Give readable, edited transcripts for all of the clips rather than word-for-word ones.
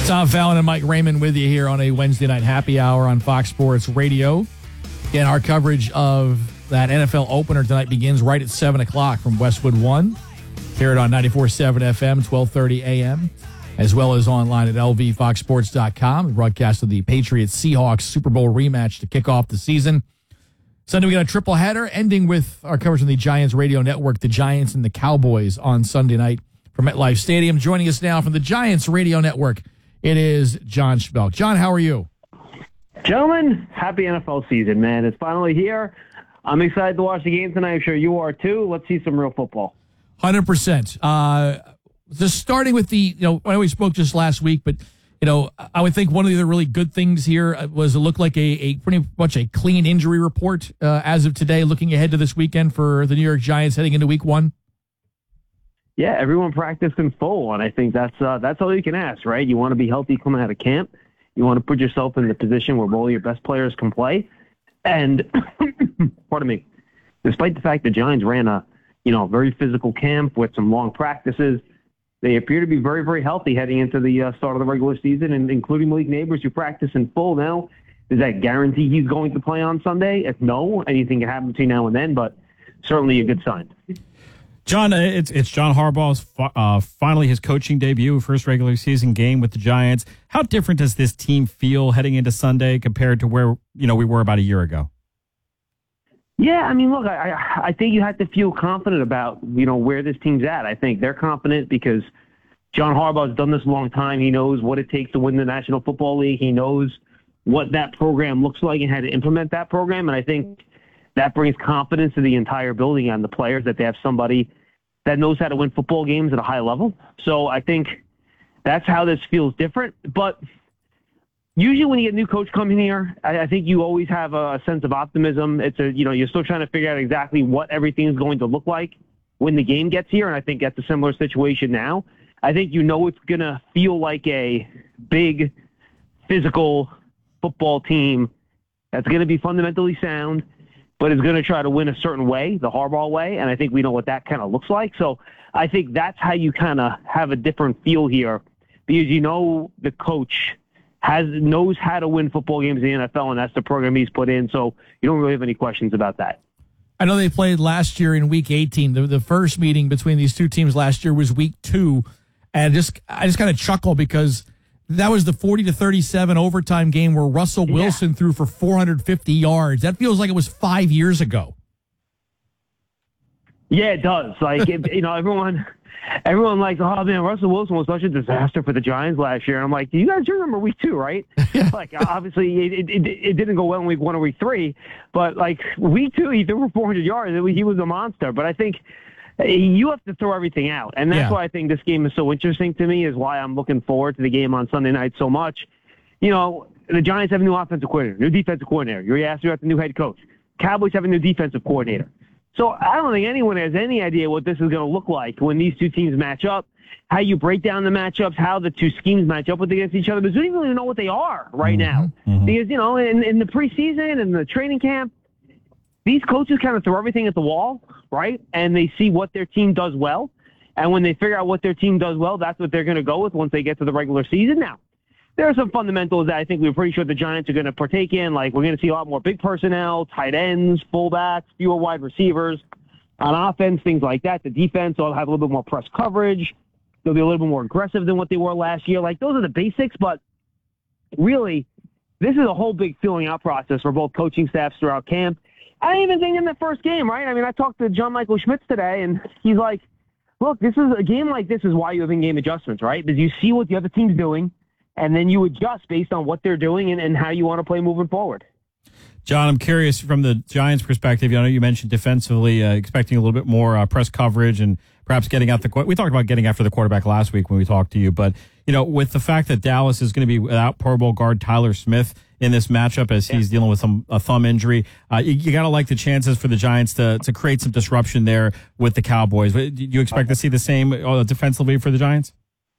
Tom Fallon and Mike Raymond with you here on a Wednesday night happy hour on Fox Sports Radio. Again, our coverage of that NFL opener tonight begins right at 7 o'clock from Westwood One. Hear it on 94.7 FM, 12:30 a.m., as well as online at lvfoxsports.com. The broadcast of the Patriots-Seahawks Super Bowl rematch to kick off the season. Sunday, we got a triple header, ending with our coverage on the Giants radio network, the Giants and the Cowboys on Sunday night from MetLife Stadium. Joining us now from the Giants radio network, it is John Schmelk. John, how are you? Gentlemen, happy NFL season, man. It's finally here. I'm excited to watch the game tonight. I'm sure you are too. Let's see some real football. 100%. Just starting with I know we spoke just last week, but I would think one of the really good things here was it looked like a pretty much a clean injury report as of today, looking ahead to this weekend for the New York Giants heading into week one. Yeah, everyone practiced in full, and I think that's all you can ask, right? You want to be healthy coming out of camp. You want to put yourself in the position where all your best players can play. And, pardon me, despite the fact the Giants ran a very physical camp with some long practices, they appear to be very, very healthy heading into the start of the regular season, and including Malik Neighbors, who practice in full now. Does that guarantee he's going to play on Sunday? If no, anything can happen between now and then, but certainly a good sign. John, it's John Harbaugh's finally his coaching debut, first regular season game with the Giants. How different does this team feel heading into Sunday compared to where we were about a year ago? Yeah, I mean, look, I think you have to feel confident about where this team's at. I think they're confident because John Harbaugh's done this a long time. He knows what it takes to win the National Football League. He knows what that program looks like and how to implement that program. And I think that brings confidence to the entire building and the players that they have somebody that knows how to win football games at a high level. So I think that's how this feels different. But usually when you get a new coach coming here, I think you always have a sense of optimism. It's you're still trying to figure out exactly what everything is going to look like when the game gets here. And I think that's a similar situation now. I think it's going to feel like a big physical football team that's going to be fundamentally sound, but is going to try to win a certain way, the Harbaugh way, and I think we know what that kind of looks like. So I think that's how you kind of have a different feel here, because the coach knows how to win football games in the NFL, and that's the program he's put in, so you don't really have any questions about that. I know they played last year in Week 18. The first meeting between these two teams last year was Week 2, and I just kind of chuckle because that was the 40-37 overtime game where Russell Wilson threw for 450 yards. That feels like it was 5 years ago. Yeah, it does. Like, everyone like, oh, man, Russell Wilson was such a disaster for the Giants last year. And I'm like, you guys remember Week 2, right? Like, obviously, it didn't go well in Week 1 or Week 3. But, like, Week 2, he threw for 400 yards. He was a monster. But I think you have to throw everything out. And that's why I think this game is so interesting to me, is why I'm looking forward to the game on Sunday night so much. The Giants have a new offensive coordinator, new defensive coordinator. You already asked about the new head coach. Cowboys have a new defensive coordinator. So I don't think anyone has any idea what this is going to look like when these two teams match up, how you break down the matchups, how the two schemes match up against each other, because we don't even know what they are right now. Mm-hmm. Because, in the preseason and the training camp, these coaches kind of throw everything at the wall, right? And they see what their team does well. And when they figure out what their team does well, that's what they're going to go with once they get to the regular season. Now, there are some fundamentals that I think we're pretty sure the Giants are going to partake in. Like, we're going to see a lot more big personnel, tight ends, fullbacks, fewer wide receivers. On offense, things like that. The defense will have a little bit more press coverage. They'll be a little bit more aggressive than what they were last year. Like, those are the basics, but really, this is a whole big filling out process for both coaching staffs throughout camp. I didn't even think in the first game, right? I mean, I talked to John Michael Schmitz today, and he's like, look, this is a game like this is why you have in-game adjustments, right? Because you see what the other team's doing, and then you adjust based on what they're doing and how you want to play moving forward. John, I'm curious from the Giants' perspective. I know you mentioned defensively expecting a little bit more press coverage and perhaps getting out we talked about getting after the quarterback last week when we talked to you, but with the fact that Dallas is going to be without Pro Bowl guard Tyler Smith in this matchup as he's dealing with a thumb injury, you got to like the chances for the Giants to create some disruption there with the Cowboys. Do you expect to see the same defensively for the Giants?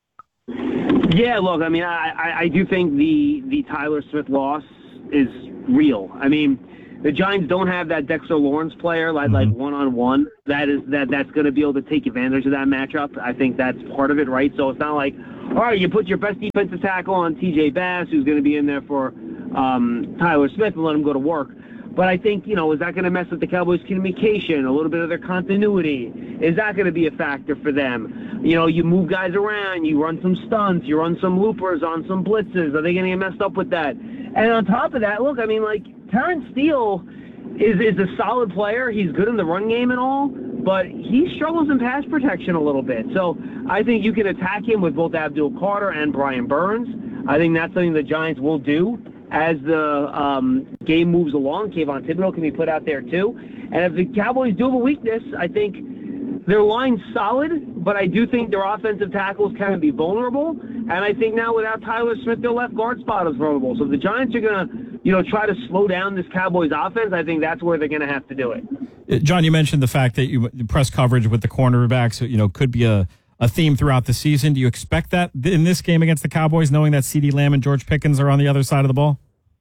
Yeah, look, I mean, I do think the Tyler Smith loss is real. I mean, the Giants don't have that Dexter Lawrence player like one-on-one that's going to be able to take advantage of that matchup. I think that's part of it, right? So it's not like, all right, you put your best defensive tackle on T.J. Bass, who's going to be in there for Tyler Smith, and let him go to work. But I think, is that going to mess with the Cowboys' communication, a little bit of their continuity? Is that going to be a factor for them? You move guys around, you run some stunts, you run some loopers on some blitzes. Are they going to get messed up with that? And on top of that, look, Terrence Steele is a solid player. He's good in the run game and all, but he struggles in pass protection a little bit. So I think you can attack him with both Abdul Carter and Brian Burns. I think that's something the Giants will do. As the game moves along, Kayvon Thibodeau can be put out there too. And if the Cowboys do have a weakness, I think their line's solid, but I do think their offensive tackles can be vulnerable. And I think now without Tyler Smith, their left guard spot is vulnerable. So if the Giants are going to, try to slow down this Cowboys offense, I think that's where they're going to have to do it. John, you mentioned the fact that press coverage with the cornerbacks, could be a theme throughout the season. Do you expect that in this game against the Cowboys, knowing that CeeDee Lamb and George Pickens are on the other side of the ball?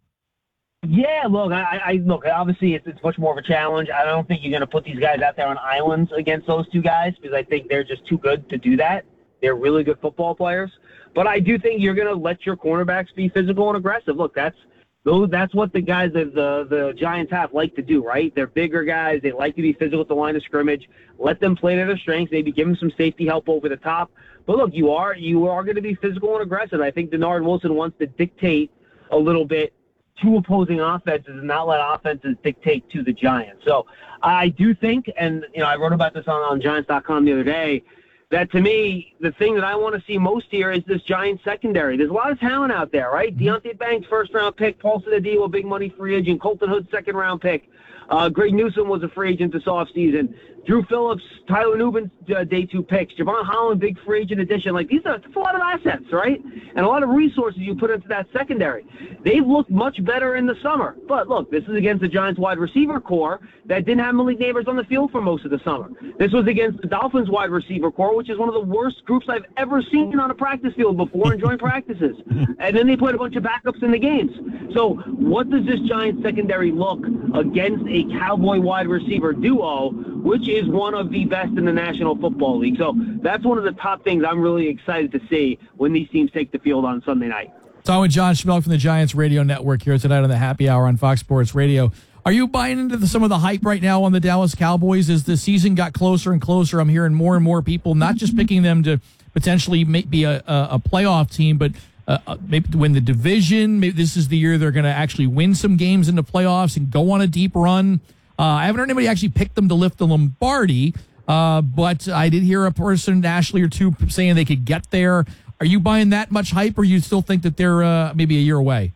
Yeah, look, look. Obviously, it's much more of a challenge. I don't think you're going to put these guys out there on islands against those two guys because I think they're just too good to do that. They're really good football players. But I do think you're going to let your cornerbacks be physical and aggressive. Look, that's what the guys that the Giants have like to do, right? They're bigger guys. They like to be physical at the line of scrimmage. Let them play to their strengths. Maybe give them some safety help over the top. But look, you are going to be physical and aggressive. I think Denard Wilson wants to dictate a little bit to opposing offenses and not let offenses dictate to the Giants. So I do think, and I wrote about this on Giants.com the other day, that to me, the thing that I want to see most here is this Giants secondary. There's a lot of talent out there, right? Deontay Banks, first-round pick. Paul Sidibe, a big money free agent. Colton Hood, second-round pick. Greg Newsome was a free agent this offseason. Drew Phillips, Tyler Nubin, day 2 picks. Javon Holland, big free agent addition. That's a lot of assets, right? And a lot of resources you put into that secondary. They've looked much better in the summer. But look, this is against the Giants wide receiver core that didn't have Malik Neighbors on the field for most of the summer. This was against the Dolphins wide receiver core, which is one of the worst groups I've ever seen on a practice field before in joint practices. And then they played a bunch of backups in the games. So what does this Giants secondary look against a Cowboy wide receiver duo, which is one of the best in the National Football League? So that's one of the top things I'm really excited to see when these teams take the field on Sunday night. Talking with John Schmeelk from the Giants Radio Network here tonight on the Happy Hour on Fox Sports Radio. Are you buying into some of the hype right now on the Dallas Cowboys as the season got closer and closer? I'm hearing more and more people not just picking them to potentially be a playoff team, but maybe to win the division. Maybe this is the year they're going to actually win some games in the playoffs and go on a deep run. I haven't heard anybody actually pick them to lift the Lombardi, but I did hear a person, Ashley or two, saying they could get there. Are you buying that much hype, or you still think that they're maybe a year away?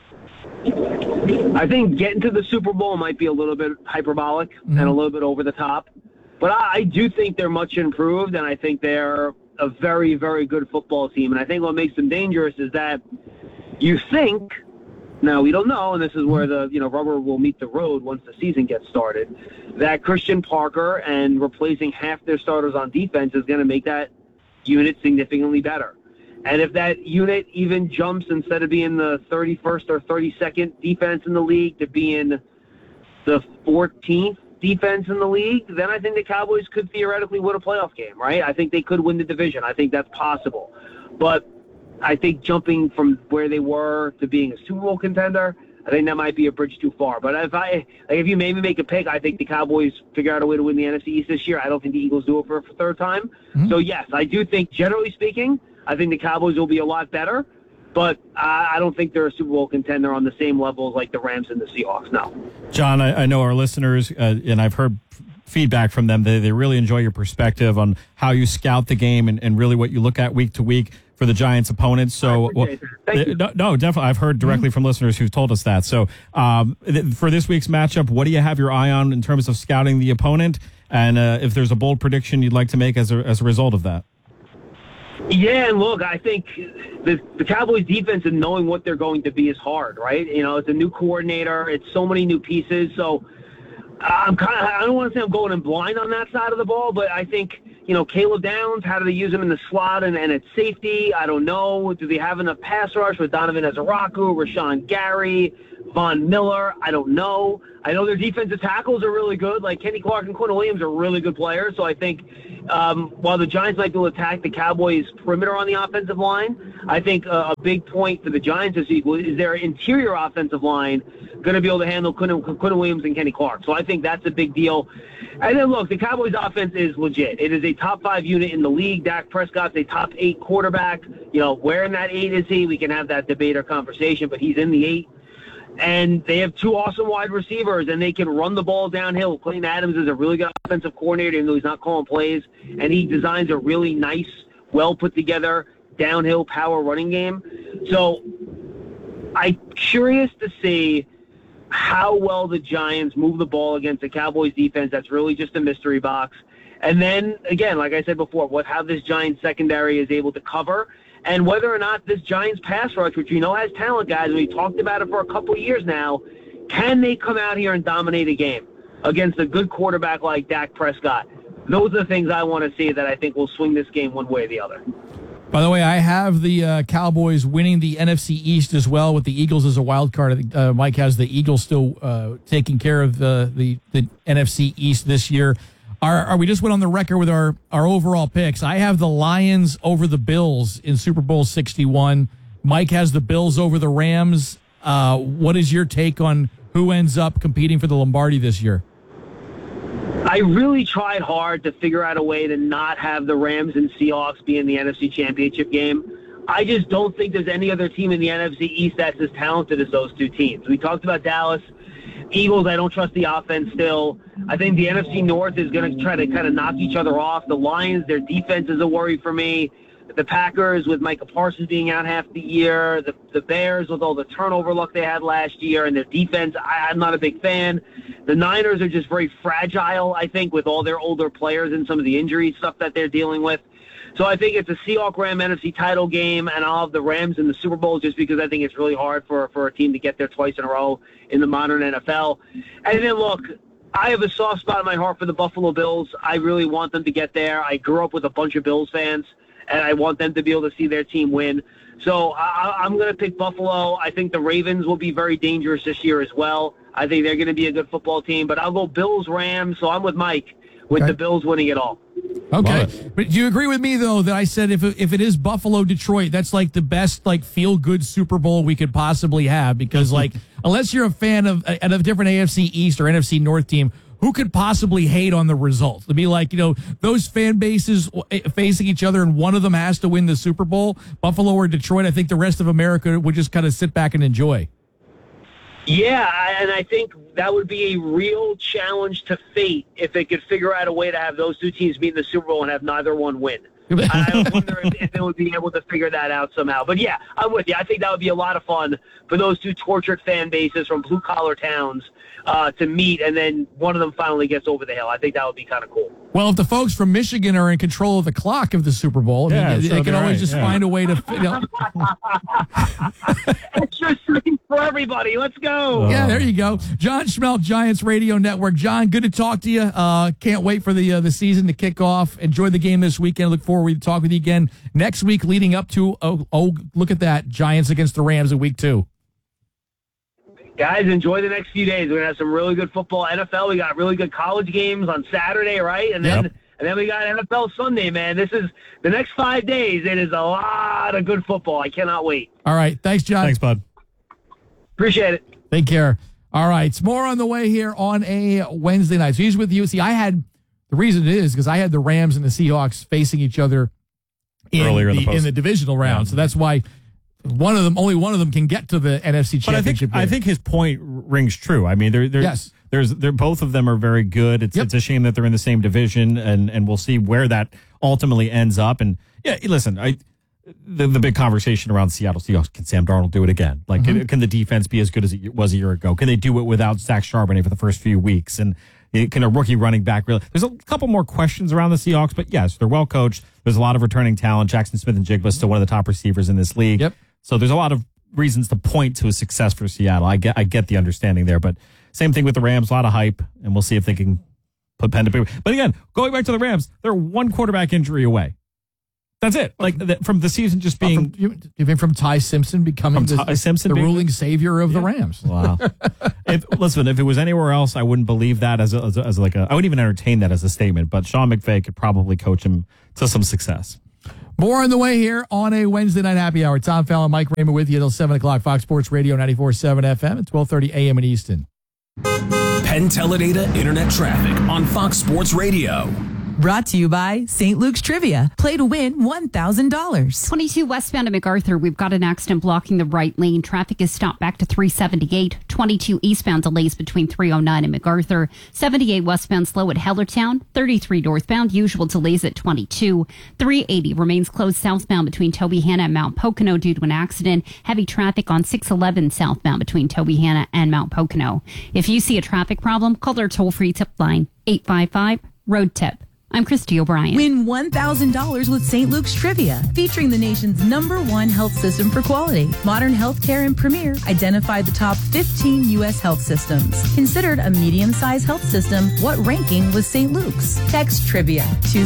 I think getting to the Super Bowl might be a little bit hyperbolic and a little bit over the top. But I do think they're much improved, and I think they're a very, very good football team. And I think what makes them dangerous is that you think, now we don't know, and this is where the rubber will meet the road once the season gets started, that Christian Parker and replacing half their starters on defense is going to make that unit significantly better. And if that unit even jumps instead of being the 31st or 32nd defense in the league to being the 14th defense in the league, then I think the Cowboys could theoretically win a playoff game, right? I think they could win the division. I think that's possible. But I think jumping from where they were to being a Super Bowl contender, I think that might be a bridge too far. But if you maybe make a pick, I think the Cowboys figure out a way to win the NFC East this year. I don't think the Eagles do it for a third time. So, yes, I do think, generally speaking, I think the Cowboys will be a lot better. But I don't think they're a Super Bowl contender on the same level as like the Rams and the Seahawks, no. John, I know our listeners, and I've heard feedback from them, they really enjoy your perspective on how you scout the game and really what you look at week to week for the Giants' opponents. So, no, definitely. I've heard directly from listeners who've told us that. So, for this week's matchup, what do you have your eye on in terms of scouting the opponent? And if there's a bold prediction you'd like to make as a result of that? Yeah, and look, I think the Cowboys' defense and knowing what they're going to be is hard, right? It's a new coordinator. It's so many new pieces. So I don't want to say I'm going in blind on that side of the ball, but I think, Caleb Downs, how do they use him in the slot and at safety? I don't know. Do they have enough pass rush with Donovan Ezeraku, Rashawn Gary? Von Miller, I don't know. I know their defensive tackles are really good. Like Kenny Clark and Quinn Williams are really good players. So I think while the Giants might be able to attack the Cowboys' perimeter on the offensive line, I think a big point for the Giants this week is their interior offensive line going to be able to handle Quinn Williams and Kenny Clark. So I think that's a big deal. And then, look, the Cowboys' offense is legit. It is a top 5 unit in the league. Dak Prescott's a top 8 quarterback. Where in that 8 is he? We can have that debate or conversation, but he's in the 8. And they have 2 awesome wide receivers, and they can run the ball downhill. Clayton Adams is a really good offensive coordinator, even though he's not calling plays. And he designs a really nice, well-put-together downhill power running game. So I'm curious to see how well the Giants move the ball against the Cowboys defense. That's really just a mystery box. And then, again, like I said before, how this Giants secondary is able to cover, and whether or not this Giants pass rush, which we know has talent, guys, we talked about it for a couple of years now, can they come out here and dominate a game against a good quarterback like Dak Prescott? Those are the things I want to see that I think will swing this game one way or the other. By the way, I have the Cowboys winning the NFC East as well with the Eagles as a wild card. I think Mike has the Eagles still taking care of the NFC East this year. We just went on the record with our overall picks. I have the Lions over the Bills in Super Bowl 61. Mike has the Bills over the Rams. What is your take on who ends up competing for the Lombardi this year? I really tried hard to figure out a way to not have the Rams and Seahawks be in the NFC Championship game. I just don't think there's any other team in the NFC East that's as talented as those 2 teams. We talked about Dallas. Eagles, I don't trust the offense still. I think the NFC North is going to try to kind of knock each other off. The Lions, their defense is a worry for me. The Packers, with Micah Parsons being out half the year. The Bears, with all the turnover luck they had last year. And their defense, I'm not a big fan. The Niners are just very fragile, I think, with all their older players and some of the injury stuff that they're dealing with. So I think it's a Seahawks-Ram NFC title game, and I'll have the Rams in the Super Bowl just because I think it's really hard for a team to get there twice in a row in the modern NFL. And then, look, I have a soft spot in my heart for the Buffalo Bills. I really want them to get there. I grew up with a bunch of Bills fans, and I want them to be able to see their team win. So I'm going to pick Buffalo. I think the Ravens will be very dangerous this year as well. I think they're going to be a good football team. But I'll go Bills-Rams, so I'm with Mike with the Bills winning it all. Okay. But do you agree with me, though, that I said if it is Buffalo-Detroit, that's like the best feel-good Super Bowl we could possibly have? Because, unless you're a fan of a different AFC East or NFC North team, who could possibly hate on the result? To be those fan bases facing each other and one of them has to win the Super Bowl, Buffalo or Detroit, I think the rest of America would just kind of sit back and enjoy. Yeah, and I think that would be a real challenge to fate if they could figure out a way to have those 2 teams meet in the Super Bowl and have neither one win. I wonder if they would be able to figure that out somehow. But, yeah, I'm with you. I think that would be a lot of fun for those 2 tortured fan bases from blue-collar towns to meet, and then one of them finally gets over the hill. I think that would be kind of cool. Well, if the folks from Michigan are in control of the clock of the Super Bowl, they can always find a way to extra stream for everybody. Let's go. Yeah, there you go. John Schmelk, Giants Radio Network. John, good to talk to you. Can't wait for the season to kick off. Enjoy the game this weekend. Look forward to talking with you again next week leading up to, look at that, Giants against the Rams in week 2. Guys, enjoy the next few days. We're going to have some really good football. NFL, we got really good college games on Saturday, right? And then we got NFL Sunday, man. This is the next 5 days. It is a lot of good football. I cannot wait. All right. Thanks, John. Thanks, bud. Appreciate it. Take care. All right. It's more on the way here on a Wednesday night. So he's with you. See, the reason it is because I had the Rams and the Seahawks facing each other in the divisional round. Yeah. So that's why only one of them can get to the NFC Championship. But I think his point rings true. I mean, they're both of them are very good. It's a shame that they're in the same division, and we'll see where that ultimately ends up. And yeah, listen, the big conversation around Seattle Seahawks, can Sam Darnold do it again? Can the defense be as good as it was a year ago? Can they do it without Zach Charbonnet for the first few weeks? And can a rookie running back really? There's a couple more questions around the Seahawks, but yes, they're well coached. There's a lot of returning talent. Jackson Smith-Njigba is still one of the top receivers in this league. Yep. So there's a lot of reasons to point to a success for Seattle. I get the understanding there, but same thing with the Rams. A lot of hype, and we'll see if they can put pen to paper. But again, going back to the Rams, they're one quarterback injury away. That's it. Like from the season just being from Ty Simpson becoming the ruling savior of the Rams. Wow. If it was anywhere else, I wouldn't believe that as like I wouldn't even entertain that as a statement. But Sean McVay could probably coach him to some success. More on the way here on a Wednesday night happy hour. Tom Fallon, Mike Raymond with you until 7 o'clock. Fox Sports Radio 94.7 FM at 12:30 a.m. in Easton. Penn Teledata Internet Traffic on Fox Sports Radio. Brought to you by St. Luke's Trivia. Play to win $1,000. 22 westbound to MacArthur. We've got an accident blocking the right lane. Traffic is stopped back to 378. 22 eastbound delays between 309 and MacArthur. 78 westbound slow at Hellertown. 33 northbound. Usual delays at 22. 380 remains closed southbound between Tobyhanna and Mount Pocono due to an accident. Heavy traffic on 611 southbound between Tobyhanna and Mount Pocono. If you see a traffic problem, call their toll-free tip line 855-ROAD-TIP. I'm Christy O'Brien. Win $1,000 with St. Luke's Trivia, featuring the nation's #1 health system for quality. Modern Healthcare and Premier identified the top 15 U.S. health systems. Considered a medium-sized health system, what ranking was St. Luke's? Text Trivia to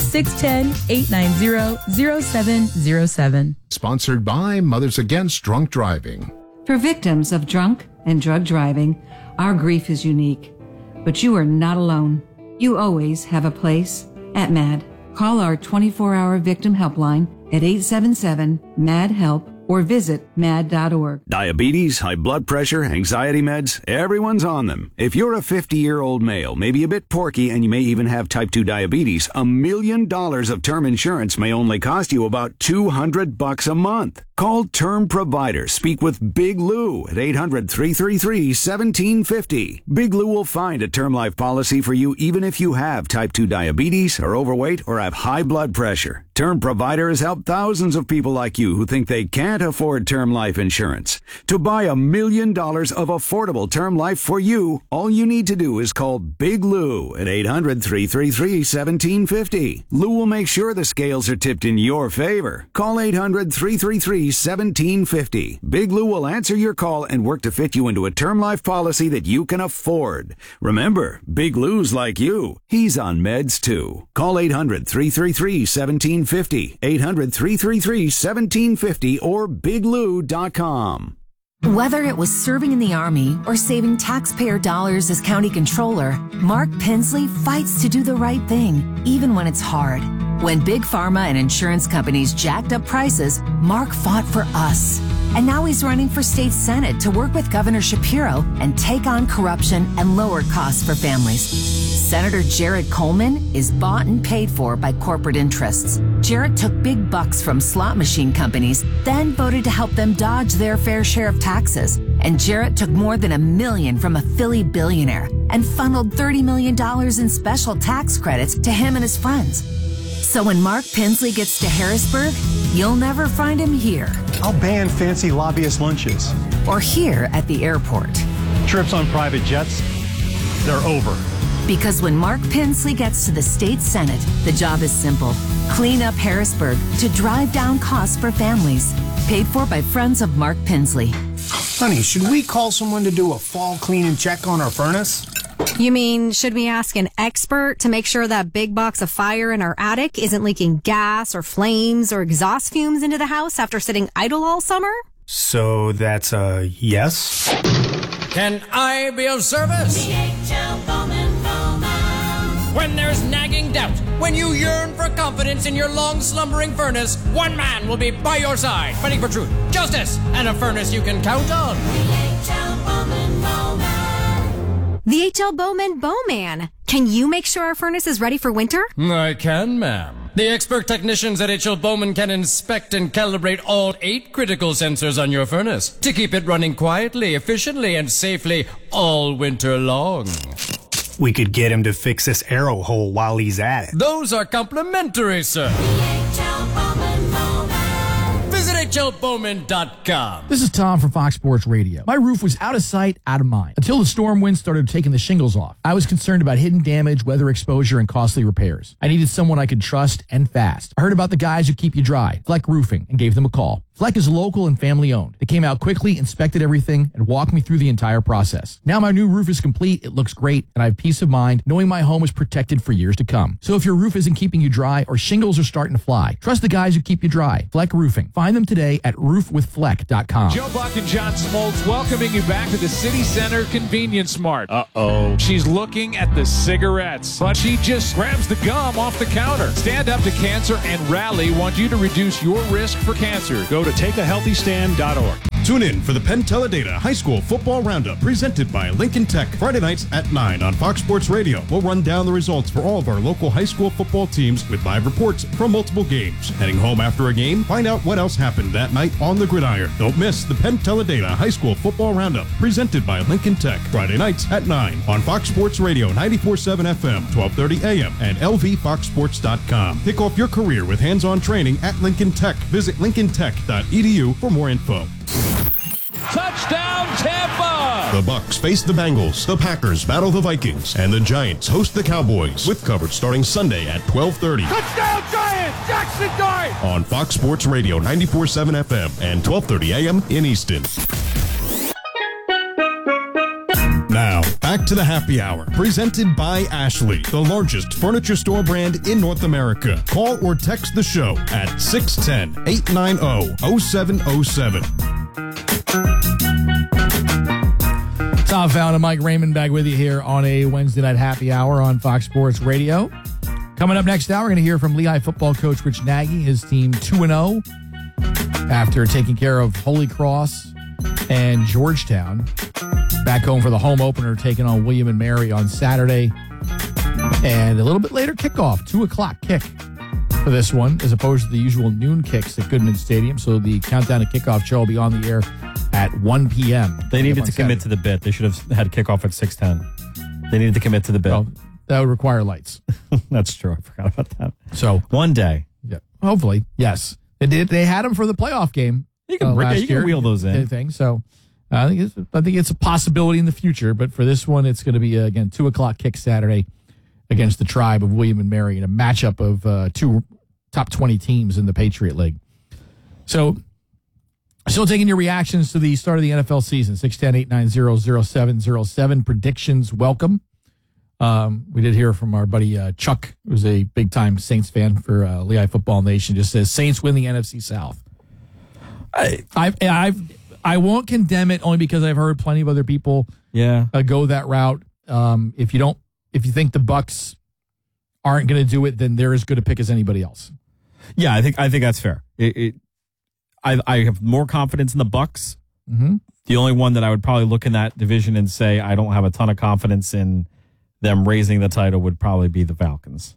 610-890-0707. Sponsored by Mothers Against Drunk Driving. For victims of drunk and drug driving, our grief is unique. But you are not alone. You always have a place at MAD. Call our 24-hour victim helpline at 877-MAD-HELP or visit mad.org. Diabetes, high blood pressure, anxiety meds, everyone's on them. If you're a 50-year-old male, maybe a bit porky, and you may even have type 2 diabetes, $1 million of term insurance may only cost you about $200 a month. Call Term Provider. Speak with Big Lou at 800-333-1750. Big Lou will find a term life policy for you even if you have type 2 diabetes, are overweight, or have high blood pressure. Term Provider has helped thousands of people like you who think they can't afford term life insurance. To buy $1 million of affordable term life for you, all you need to do is call Big Lou at 800-333-1750. Lou will make sure the scales are tipped in your favor. Call 800-333-1750. Big Lou will answer your call and work to fit you into a term life policy that you can afford. Remember, Big Lou's like you. He's on meds too. Call 800-333-1750. 800-333-1750 or biglou.com. Whether it was serving in the Army or saving taxpayer dollars as county controller, Mark Pinsley fights to do the right thing, even when it's hard. When big pharma and insurance companies jacked up prices, Mark fought for us. And now he's running for state senate to work with Governor Shapiro and take on corruption and lower costs for families. Senator Jared Coleman is bought and paid for by corporate interests. Jared took big bucks from slot machine companies, then voted to help them dodge their fair share of taxes. And Jared took more than $1 million from a Philly billionaire and funneled $30 million in special tax credits to him and his friends. So when Mark Pinsley gets to Harrisburg, you'll never find him here. I'll ban fancy lobbyist lunches. Or here at the airport. Trips on private jets, they're over. Because when Mark Pinsley gets to the state senate, the job is simple. Clean up Harrisburg to drive down costs for families. Paid for by friends of Mark Pinsley. Honey, should we call someone to do a fall clean and check on our furnace? You mean, should we ask an expert to make sure that big box of fire in our attic isn't leaking gas or flames or exhaust fumes into the house after sitting idle all summer? So that's a yes? Can I be of service? DHL Bowman Bowman. When there's nagging doubt, when you yearn for confidence in your long slumbering furnace, one man will be by your side, fighting for truth, justice, and a furnace you can count on. DHL Bowman Bowman. The H.L. Bowman Bowman. Can you make sure our furnace is ready for winter? I can, ma'am. The expert technicians at H.L. Bowman can inspect and calibrate all 8 critical sensors on your furnace to keep it running quietly, efficiently, and safely all winter long. We could get him to fix this arrow hole while he's at it. Those are complimentary, sir. H.L. Bowman Bowman. Visit hlbowman.com. This is Tom from Fox Sports Radio. My roof was out of sight, out of mind, until the storm winds started taking the shingles off. I was concerned about hidden damage, weather exposure, and costly repairs. I needed someone I could trust and fast. I heard about the guys who keep you dry, Fleck Roofing, and gave them a call. Fleck is local and family owned. They came out quickly, inspected everything, and walked me through the entire process. Now my new roof is complete, it looks great, and I have peace of mind knowing my home is protected for years to come. So if your roof isn't keeping you dry or shingles are starting to fly, trust the guys who keep you dry. Fleck Roofing. Find them today at roofwithfleck.com. Joe Buck and John Smoltz welcoming you back to the City Center Convenience Mart. Uh-oh. She's looking at the cigarettes, but she just grabs the gum off the counter. Stand Up to Cancer and Rally want you to reduce your risk for cancer. Go to takeahealthystand.org. Tune in for the Penn Teledata High School Football Roundup presented by Lincoln Tech. Friday nights at 9 on Fox Sports Radio. We'll run down the results for all of our local high school football teams with live reports from multiple games. Heading home after a game, find out what else happened that night on the gridiron. Don't miss the Penn Teledata High School Football Roundup presented by Lincoln Tech. Friday nights at 9 on Fox Sports Radio 94.7 FM, 1230 AM, and lvfoxsports.com. Kick off your career with hands-on training at Lincoln Tech. Visit lincolntech.edu for more info. Touchdown, Tampa! The Bucks face the Bengals, the Packers battle the Vikings, and the Giants host the Cowboys, with coverage starting Sunday at 12:30. Touchdown, Giants! Jackson Dart! On Fox Sports Radio 94.7 FM and 12:30 AM in Easton. Now, back to the happy hour, presented by Ashley, the largest furniture store brand in North America. Call or text the show at 610-890-0707. Tom Fallon and Mike Raymond back with you here on a Wednesday night happy hour on Fox Sports Radio. Coming up next hour, we're going to hear from Lehigh football coach Rich Nagy, his team 2-0 after taking care of Holy Cross and Georgetown. Back home for the home opener, taking on William and Mary on Saturday. And a little bit later kickoff, 2 o'clock kick for this one, as opposed to the usual noon kicks at Goodman Stadium. So the countdown to kickoff show will be on the air at 1 p.m. They needed to commit to the bit. They should have had kickoff at 6:10. They needed to commit to the bit. Well, that would require lights. That's true. I forgot about that. So one day. Yeah, hopefully, yes. They did. They had them for the playoff game. You can wheel those in. Thing. So I think it's a possibility in the future. But for this one, it's going to be, again, 2 o'clock kick Saturday against the Tribe of William and Mary in a matchup of two top 20 teams in the Patriot League. So still taking your reactions to the start of the NFL season, 610-890-0707. Predictions, welcome. We did hear from our buddy Chuck, who's a big-time Saints fan for Lehigh Football Nation, just says Saints win the NFC South. I won't condemn it only because I've heard plenty of other people go that route. If you think the Bucks aren't going to do it, then they're as good a pick as anybody else. Yeah, I think that's fair. I have more confidence in the Bucks. Mm-hmm. The only one that I would probably look in that division and say I don't have a ton of confidence in them raising the title would probably be the Falcons.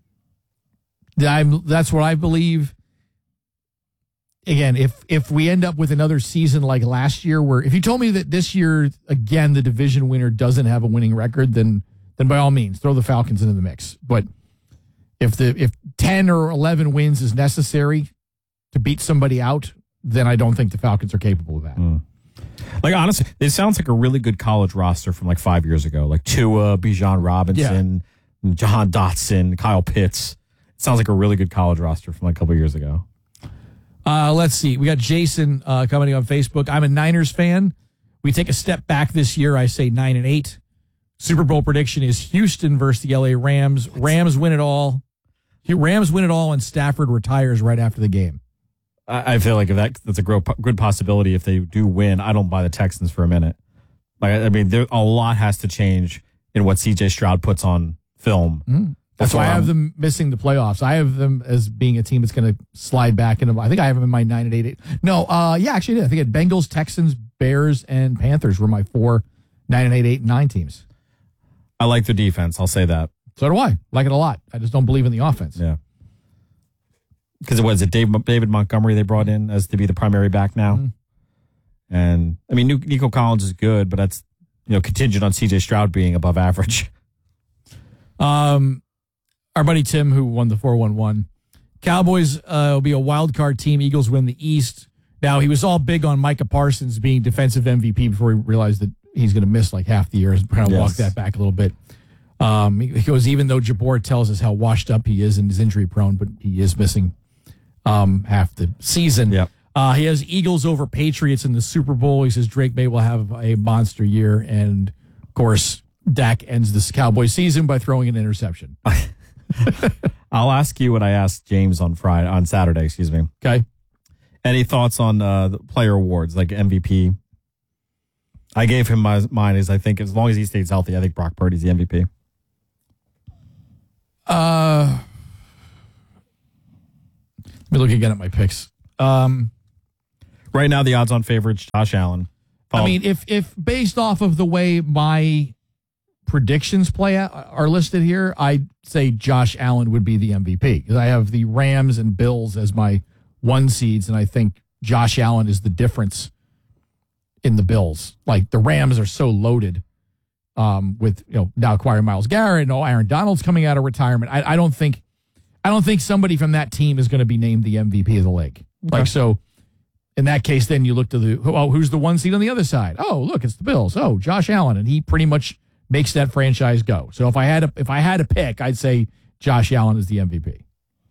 That's what I believe. Again, if we end up with another season like last year, where if you told me that this year, again, the division winner doesn't have a winning record, then by all means, throw the Falcons into the mix. But if 10 or 11 wins is necessary to beat somebody out, then I don't think the Falcons are capable of that. Like, honestly, it sounds like a really good college roster from like 5 years ago. Like Tua, Bijan Robinson, Jahan Dotson, Kyle Pitts. It sounds like a really good college roster from like a couple of years ago. Let's see. We got Jason commenting on Facebook. I'm a Niners fan. We take a step back this year. I say 9-8. Super Bowl prediction is Houston versus the LA Rams. Rams win it all. Rams win it all, and Stafford retires right after the game. I feel like if that's a good possibility if they do win. I don't buy the Texans for a minute. Like, I mean, a lot has to change in what C.J. Stroud puts on film. Mm. That's why I have them missing the playoffs. I have them as being a team that's going to slide back into. I think I have them in my 9-8. No, actually, I think I had Bengals, Texans, Bears, and Panthers were my 4 9-8, 8-9 teams. I like the defense. I'll say that. So do I. Like it a lot. I just don't believe in the offense. Yeah. Because it was David Montgomery they brought in as to be the primary back now. Mm. And, I mean, Nico Collins is good, but that's, contingent on C.J. Stroud being above average. Our buddy Tim, who won the 4-1-1. Cowboys will be a wild card team. Eagles win the East. Now, he was all big on Micah Parsons being defensive MVP before he realized that he's going to miss like half the year. He's kind of walked that back a little bit. He goes, even though Jabor tells us how washed up he is and is injury prone, but he is missing half the season. Yep. He has Eagles over Patriots in the Super Bowl. He says Drake May will have a monster year. And, of course, Dak ends this Cowboy season by throwing an interception. I'll ask you what I asked James on Saturday, excuse me. Okay. Any thoughts on the player awards, like MVP? I gave him mine is I think as long as he stays healthy, I think Brock Purdy's the MVP. Let me look again at my picks. Right now, the odds-on favorite, Josh Allen. I mean, if based off of the way my predictions are listed here, I'd say Josh Allen would be the MVP because I have the Rams and Bills as my 1 seeds, and I think Josh Allen is the difference in the Bills. Like the Rams are so loaded with now acquiring Myles Garrett and Aaron Donald's coming out of retirement. I don't think somebody from that team is going to be named the MVP of the league. Okay. Like so. In that case, then you look to who's the 1 seed on the other side? Oh, look, it's the Bills. Oh, Josh Allen, and he pretty much makes that franchise go. So if I had to pick, I'd say Josh Allen is the MVP.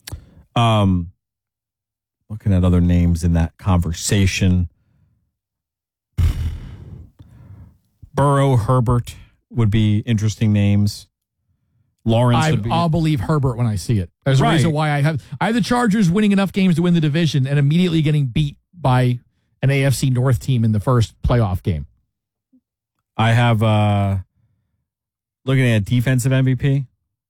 Looking at other names in that conversation, Burrow, Herbert would be interesting names. Lawrence would be. I'll believe Herbert when I see it. There's a reason why I have the Chargers winning enough games to win the division and immediately getting beat by an AFC North team in the first playoff game. I have looking at defensive MVP.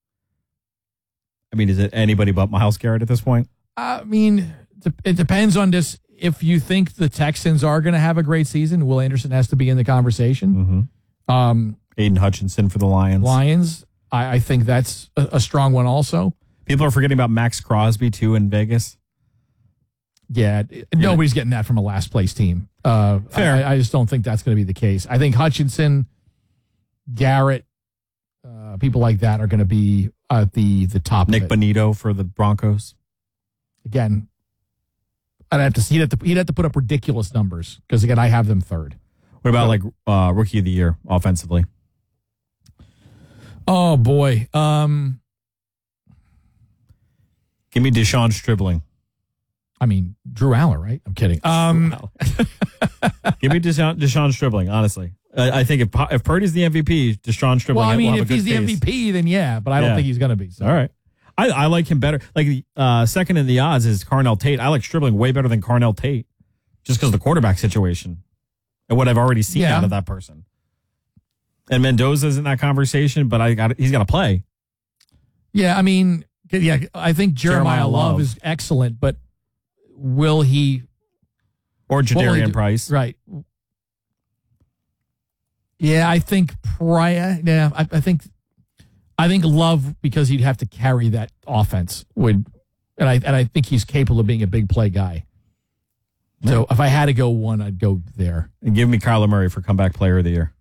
I mean, is it anybody but Myles Garrett at this point? I mean, it depends on this. If you think the Texans are going to have a great season, Will Anderson has to be in the conversation. Mm-hmm. Aiden Hutchinson for the Lions. I think that's a strong one also. People are forgetting about Max Crosby, too, in Vegas. Yeah, nobody's getting that from a last place team. Fair. I just don't think that's going to be the case. I think Hutchinson, Garrett, people like that are going to be at the top. Nick Bonito for the Broncos. Again, I'd have to see. He'd have to put up ridiculous numbers because again, I have them third. What about rookie of the year offensively? Oh boy, give me Deshaun Stribling. I mean, Drew Aller, right? I'm kidding. Give me Deshaun Stribling, honestly. I think if Purdy's the MVP, Deshaun Stribling will have a good case. If he's the MVP, then yeah, but I don't think he's going to be. So. All right. I like him better. Like, second in the odds is Carnell Tate. I like Stribling way better than Carnell Tate just because of the quarterback situation and what I've already seen out of that person. And Mendoza's in that conversation, but he's got to play. Yeah, I mean, I think Jeremiah Love is excellent, but will he? Or Jadarian Price. Right. Yeah, I think I think Love, because he'd have to carry that offense, and I think he's capable of being a big play guy. So if I had to go one, I'd go there. And give me Kyler Murray for comeback player of the year.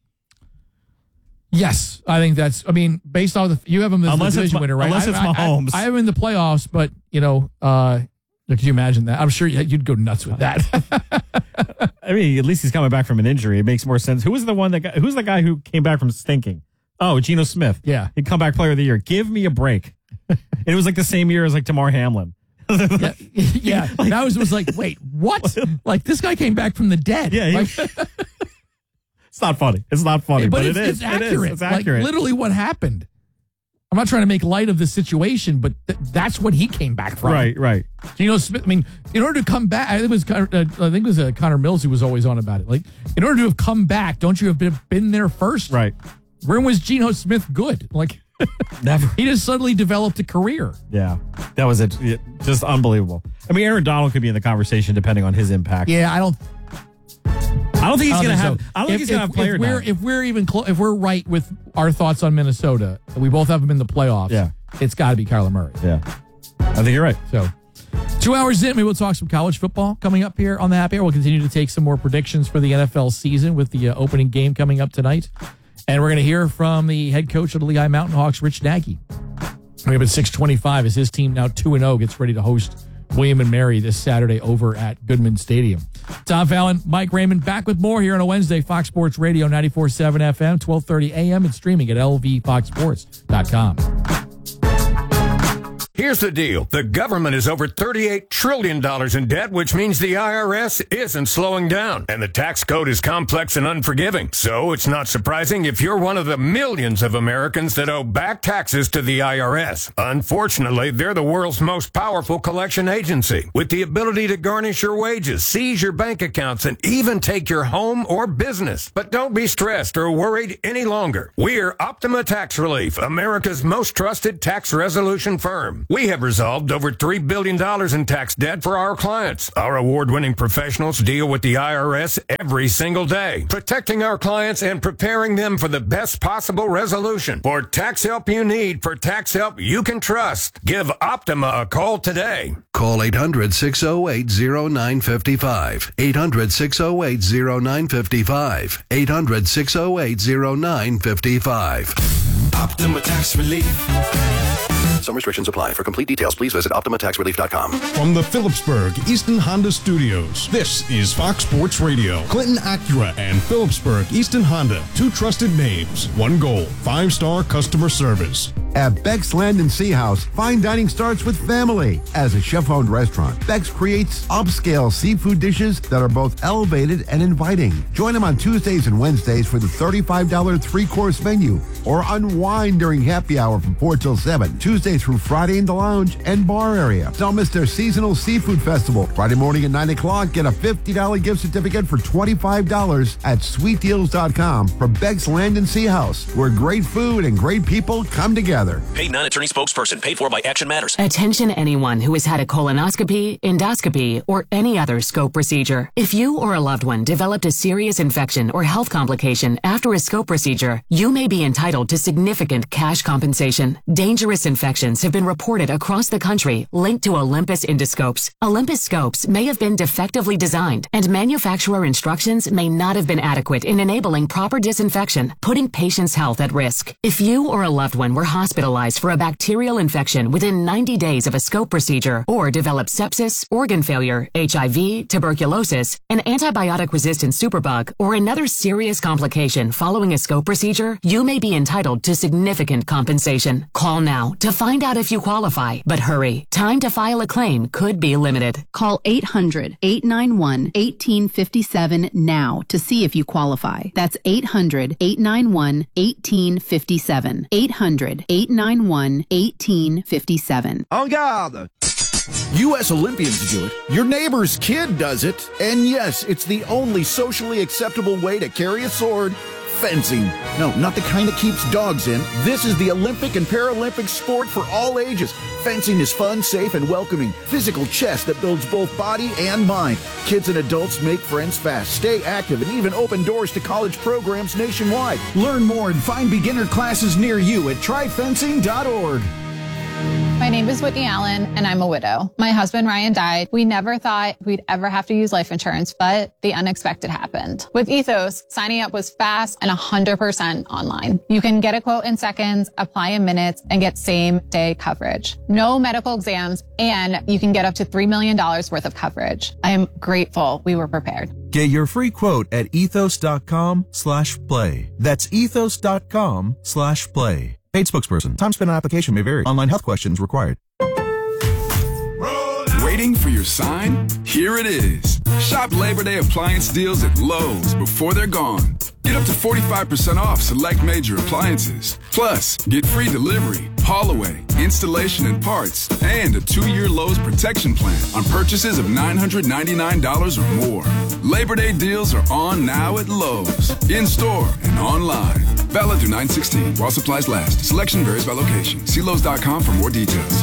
Yes, I think that's. I mean, based on you have him as the division winner, right? Unless it's Mahomes. I have him in the playoffs, but could you imagine that? I'm sure you'd go nuts with that. I mean, at least he's coming back from an injury. It makes more sense. Who's the guy who came back from stinking? Oh, Geno Smith. Yeah. He'd come back player of the year. Give me a break. It was like the same year as like Damar Hamlin. Yeah. That was like, wait, what? Like this guy came back from the dead. Yeah. It's not funny. It's not funny, but it is. It's accurate. It's accurate. Like literally what happened. I'm not trying to make light of the situation, but that's what he came back from. Right. Geno Smith. I mean, in order to come back, I think it was Connor Mills who was always on about it. Like, in order to have come back, don't you have been there first? Right. When was Geno Smith good? Like, never. He just suddenly developed a career. Yeah, that was it. Just unbelievable. I mean, Aaron Donald could be in the conversation depending on his impact. Yeah, I don't think he's going to have. I don't think he's going to have player. If we're right with our thoughts on Minnesota, and we both have them in the playoffs. Yeah, it's got to be Kyler Murray. Yeah, I think you're right. So, 2 hours in, maybe we'll talk some college football coming up here on the Happy Hour. We'll continue to take some more predictions for the NFL season with the opening game coming up tonight, and we're going to hear from the head coach of the Lehigh Mountain Hawks, Rich Nagy. We have at 6:25 as his team now 2-0 gets ready to host William and Mary this Saturday over at Goodman Stadium. Tom Fallon, Mike Raymond, back with more here on a Wednesday. Fox Sports Radio 94.7 FM, 12:30 a.m. and streaming at lvfoxsports.com. Here's the deal. The government is over $38 trillion in debt, which means the IRS isn't slowing down. And the tax code is complex and unforgiving. So it's not surprising if you're one of the millions of Americans that owe back taxes to the IRS. Unfortunately, they're the world's most powerful collection agency, with the ability to garnish your wages, seize your bank accounts, and even take your home or business. But don't be stressed or worried any longer. We're Optima Tax Relief, America's most trusted tax resolution firm. We have resolved over $3 billion in tax debt for our clients. Our award-winning professionals deal with the IRS every single day, protecting our clients and preparing them for the best possible resolution. For tax help you need, for tax help you can trust, give Optima a call today. Call 800-608-0955. 800-608-0955. 800-608-0955. Optima Tax Relief. Some restrictions apply. For complete details, please visit OptimaTaxRelief.com. From the Phillipsburg Easton Honda Studios, this is Fox Sports Radio. Clinton Acura and Phillipsburg Easton Honda, two trusted names, one goal, 5-star customer service. At Beck's Land and Sea House, fine dining starts with family. As a chef-owned restaurant, Beck's creates upscale seafood dishes that are both elevated and inviting. Join them on Tuesdays and Wednesdays for the $35 3-course menu, or unwind during happy hour from 4 till 7, Tuesday through Friday in the lounge and bar area. Don't miss their seasonal seafood festival. Friday morning at 9 o'clock, get a $50 gift certificate for $25 at sweetdeals.com for Beck's Land and Sea House, where great food and great people come together. Paid non-attorney spokesperson. Paid for by Action Matters. Attention anyone who has had a colonoscopy, endoscopy, or any other scope procedure. If you or a loved one developed a serious infection or health complication after a scope procedure, you may be entitled to significant cash compensation. Dangerous infections have been reported across the country linked to Olympus endoscopes. Olympus scopes may have been defectively designed, and manufacturer instructions may not have been adequate in enabling proper disinfection, putting patients' health at risk. If you or a loved one were hospitalized for a bacterial infection within 90 days of a scope procedure, or developed sepsis, organ failure, HIV, tuberculosis, an antibiotic-resistant superbug, or another serious complication following a scope procedure, you may be entitled to significant compensation. Call now to find out if you qualify, but hurry. Time to file a claim could be limited. Call 800-891-1857 now to see if you qualify. That's 800-891-1857. 800-891-1857. En garde! U.S. Olympians do it. Your neighbor's kid does it. And yes, it's the only socially acceptable way to carry a sword. Fencing. No, not the kind that keeps dogs in. This is the Olympic and Paralympic sport for all ages. Fencing is fun, safe, and welcoming. Physical chess that builds both body and mind. Kids and adults make friends fast, stay active, and even open doors to college programs nationwide. Learn more and find beginner classes near you at tryfencing.org. My name is Whitney Allen, and I'm a widow. My husband, Ryan, died. We never thought we'd ever have to use life insurance, but the unexpected happened. With Ethos, signing up was fast and 100% online. You can get a quote in seconds, apply in minutes, and get same-day coverage. No medical exams, and you can get up to $3 million worth of coverage. I am grateful we were prepared. Get your free quote at ethos.com/play. That's ethos.com/play. Paid spokesperson. Time spent on application may vary. Online health questions required. Waiting for your sign? Here it is. Shop Labor Day appliance deals at Lowe's before they're gone. Get up to 45% off select major appliances. Plus, get free delivery, haul away, installation and parts, and a 2-year Lowe's protection plan on purchases of $999 or more. Labor Day deals are on now at Lowe's, in-store and online. Valid through 9/16 while supplies last. Selection varies by location. See Lowe's.com for more details.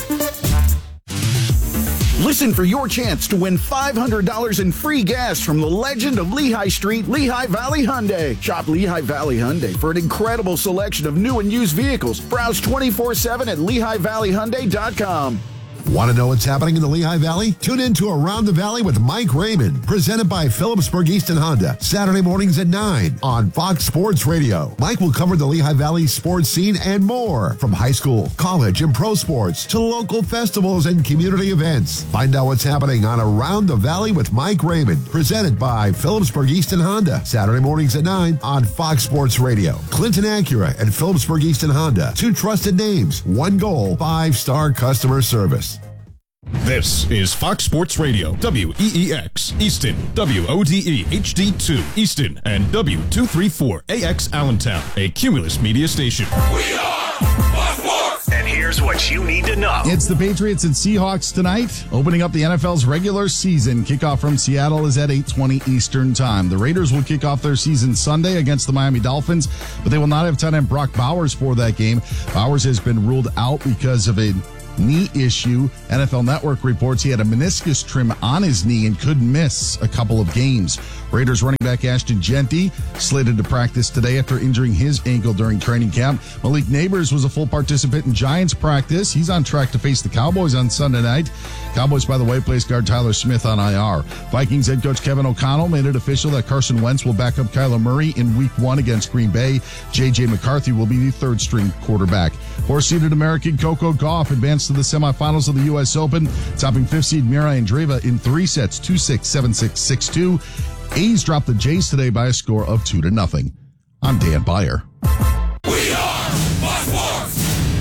Listen for your chance to win $500 in free gas from the legend of Lehigh Street, Lehigh Valley Hyundai. Shop Lehigh Valley Hyundai for an incredible selection of new and used vehicles. Browse 24/7 at LehighValleyHyundai.com. Want to know what's happening in the Lehigh Valley? Tune in to Around the Valley with Mike Raymond, presented by Phillipsburg Easton Honda, Saturday mornings at 9 on Fox Sports Radio. Mike will cover the Lehigh Valley sports scene and more, from high school, college, and pro sports to local festivals and community events. Find out what's happening on Around the Valley with Mike Raymond, presented by Phillipsburg Easton Honda, Saturday mornings at 9 on Fox Sports Radio. Clinton Acura and Phillipsburg Easton Honda, 2 trusted names, 1 goal, 5-star customer service. This is Fox Sports Radio, WEEX, Easton, WODE, HD2, Easton, and W234AX Allentown, a Cumulus media station. We are Fox Sports! And here's what you need to know. It's the Patriots and Seahawks tonight, opening up the NFL's regular season. Kickoff from Seattle is at 8:20 Eastern Time. The Raiders will kick off their season Sunday against the Miami Dolphins, but they will not have tight end Brock Bowers for that game. Bowers has been ruled out because of a knee issue. NFL Network reports he had a meniscus trim on his knee and could miss a couple of games. Raiders running back Ashton Jeanty slated to practice today after injuring his ankle during training camp. Malik Neighbors was a full participant in Giants practice. He's on track to face the Cowboys on Sunday night. Cowboys, by the way, placed guard Tyler Smith on IR. Vikings head coach Kevin O'Connell made it official that Carson Wentz will back up Kyler Murray in Week 1 against Green Bay. J.J. McCarthy will be the third-string quarterback. 4-seeded American Coco Gauff advanced to the semifinals of the U.S. Open, topping 5th-seed Mira Andreeva in 3 sets, 2-6, 7-6, 6-2. A's dropped the Jays today by a score of 2-0. I'm Dan Byer. We are Fox Sports!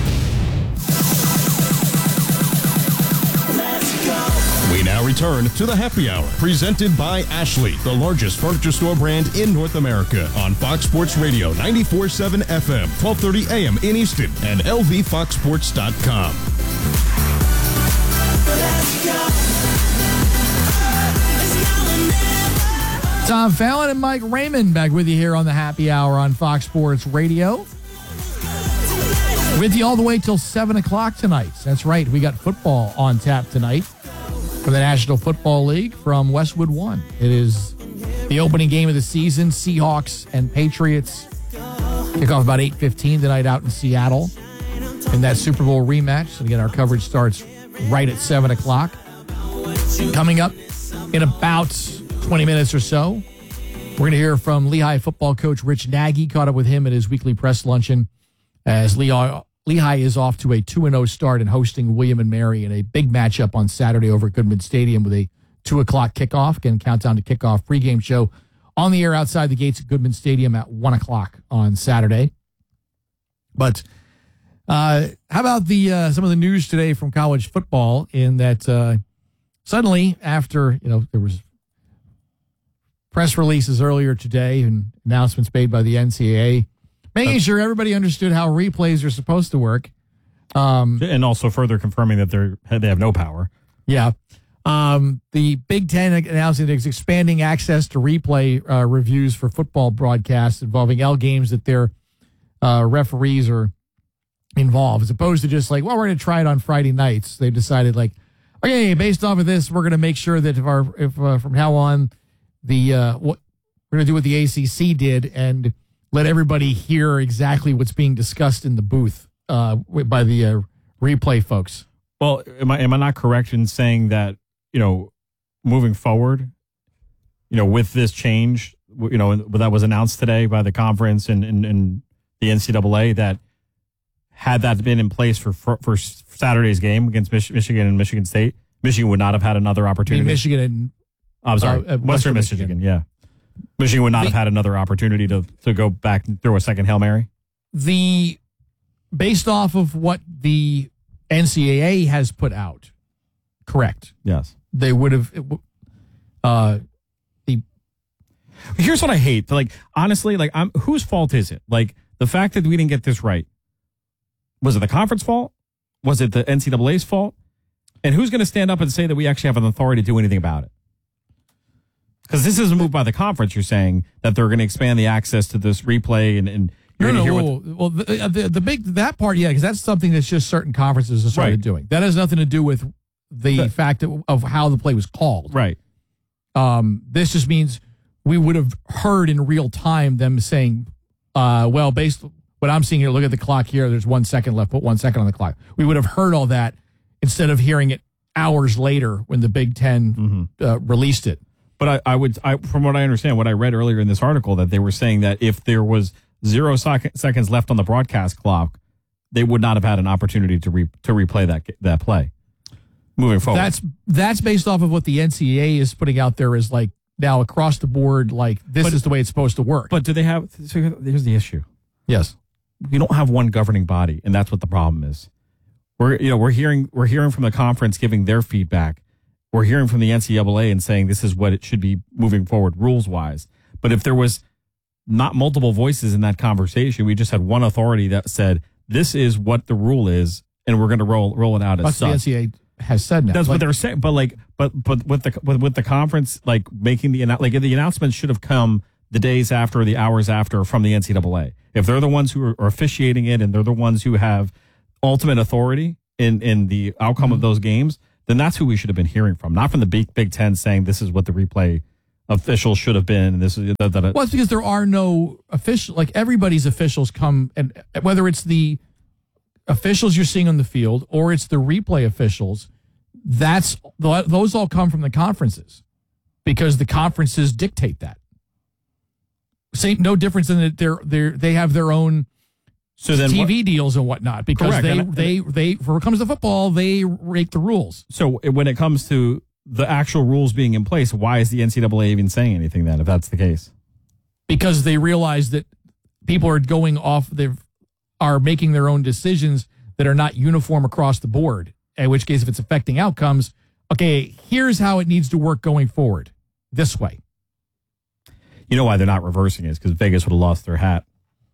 Let's go! We now return to the Happy Hour, presented by Ashley, the largest furniture store brand in North America, on Fox Sports Radio, 94.7 FM, 12:30 AM in Easton, and lvfoxsports.com. Let's go! Tom Fallon and Mike Raymond back with you here on the Happy Hour on Fox Sports Radio. With you all the way till 7 o'clock tonight. That's right, we got football on tap tonight for the National Football League from Westwood One. It is the opening game of the season, Seahawks and Patriots. Kick off about 8:15 tonight out in Seattle in that Super Bowl rematch. And again, our coverage starts right at 7 o'clock. Coming up in about 20 minutes or so, we're going to hear from Lehigh football coach Rich Nagy. Caught up with him at his weekly press luncheon as Lehigh is off to a 2-0 start and hosting William and Mary in a big matchup on Saturday over at Goodman Stadium with a 2 o'clock kickoff. Again, countdown to kickoff pregame show on the air outside the gates at Goodman Stadium at 1 o'clock on Saturday. But how about the some of the news today from college football in that suddenly after, there was press releases earlier today and announcements made by the NCAA, making sure everybody understood how replays are supposed to work. And also further confirming that they have no power. Yeah. The Big Ten announcing it's expanding access to replay reviews for football broadcasts involving L games that their referees are involved, as opposed to just like, well, we're going to try it on Friday nights. They decided like, okay, based off of this, we're going to make sure that if from now on, we're going to do what the ACC did and let everybody hear exactly what's being discussed in the booth by the replay folks. Well, am I not correct in saying that, moving forward, with this change, that was announced today by the conference and the NCAA, that had that been in place for Saturday's game against Michigan and Michigan State, Michigan would not have had another opportunity. Michigan and I'm sorry, Western Michigan. Yeah. Michigan would not have had another opportunity to go back and throw a second Hail Mary. Based off of what the NCAA has put out, correct. Yes. They would have. Here's what I hate. Like, honestly, whose fault is it? Like, the fact that we didn't get this right. Was it the conference fault? Was it the NCAA's fault? And who's going to stand up and say that we actually have an authority to do anything about it? Because this is a move by the conference. You're saying that they're going to expand the access to this replay and you're going to hear well, that part, yeah, because that's something that's just certain conferences have started doing. That has nothing to do with the fact of how the play was called. Right. This just means we would have heard in real time them saying, well, based what I'm seeing here, look at the clock here. There's 1 second left. Put 1 second on the clock. We would have heard all that instead of hearing it hours later when the Big Ten released it. But from what I understand, what I read earlier in this article, that they were saying that if there was 0 seconds left on the broadcast clock, they would not have had an opportunity to replay that play moving forward. That's based off of what the NCAA is putting out there as like now across the board, like this is the way it's supposed to work. But do they have? So here's the issue. Yes, we don't have one governing body, and that's what the problem is. We're hearing from the conference giving their feedback. We're hearing from the NCAA and saying this is what it should be moving forward rules wise. But if there was not multiple voices in that conversation, we just had one authority that said this is what the rule is, and we're going to roll it out as such. The NCAA has said now. That's what they're saying. But with the conference making the announcement should have come the days after or the hours after from the NCAA. If they're the ones who are officiating it and they're the ones who have ultimate authority in the outcome of those games, then that's who we should have been hearing from, not from the Big Ten saying this is what the replay officials should have been. And this is well, it's because there are no official, like everybody's officials come, and whether it's the officials you're seeing on the field or it's the replay officials, those all come from the conferences because the conferences dictate that. No difference in that they have their own TV deals and whatnot because they when it comes to football, they make the rules. So when it comes to the actual rules being in place, why is the NCAA even saying anything then if that's the case? Because they realize that people are going off, are making their own decisions that are not uniform across the board, in which case if it's affecting outcomes, okay, here's how it needs to work going forward, this way. You know why they're not reversing it is because Vegas would have lost their hat.